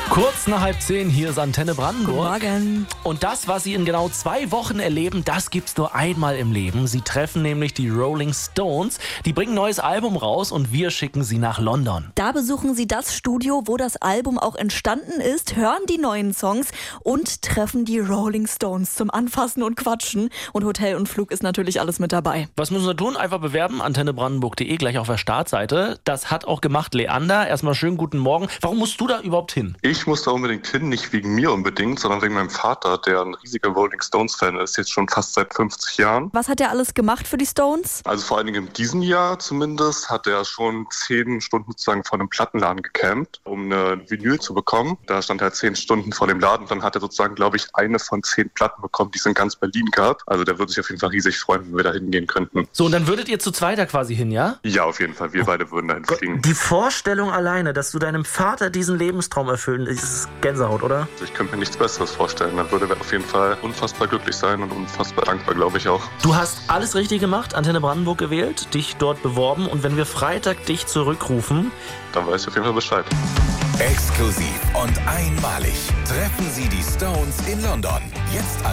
Kurz nach 9:30, hier ist Antenne Brandenburg. Guten Morgen. Und das, was Sie in genau 2 Wochen erleben, das gibt's nur einmal im Leben. Sie treffen nämlich die Rolling Stones. Die bringen ein neues Album raus und wir schicken sie nach London. Da besuchen Sie das Studio, wo das Album auch entstanden ist, hören die neuen Songs und treffen die Rolling Stones zum Anfassen und Quatschen. Und Hotel und Flug ist natürlich alles mit dabei. Was müssen wir tun? Einfach bewerben, antennebrandenburg.de, gleich auf der Startseite. Das hat auch gemacht Leander. Erstmal schönen guten Morgen. Warum musst du da überhaupt hin? Ich muss da unbedingt hin, nicht wegen mir unbedingt, sondern wegen meinem Vater, der ein riesiger Rolling Stones-Fan ist, jetzt schon fast seit 50 Jahren. Was hat er alles gemacht für die Stones? Also vor allen Dingen in diesem Jahr zumindest hat er schon 10 Stunden sozusagen vor einem Plattenladen gecampt, um eine Vinyl zu bekommen. Da stand er 10 Stunden vor dem Laden und dann hat er sozusagen, glaube ich, eine von 10 Platten bekommen, die es in ganz Berlin gab. Also der würde sich auf jeden Fall riesig freuen, wenn wir da hingehen könnten. So, und dann würdet ihr zu zweit da quasi hin, ja? Ja, auf jeden Fall. Wir beide würden dahin fliegen. Die Vorstellung alleine, dass du deinem Vater diesen Lebenstraum erfüllen, ist Gänsehaut, oder? Also ich könnte mir nichts Besseres vorstellen. Dann würde er auf jeden Fall unfassbar glücklich sein und unfassbar dankbar, glaube ich auch. Du hast alles richtig gemacht, Antenne Brandenburg gewählt, dich dort beworben und wenn wir Freitag dich zurückrufen, Dann weiß ich auf jeden Fall Bescheid. Exklusiv und einmalig treffen Sie die Stones in London. Jetzt